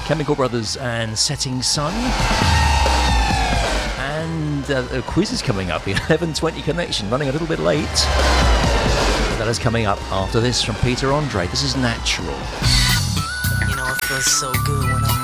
Chemical Brothers and Setting Sun. And a quiz is coming up, the 11:20 connection, running a little bit late. That is coming up after this from Peter Andre. This is Natural. You know, it feels so good when I'm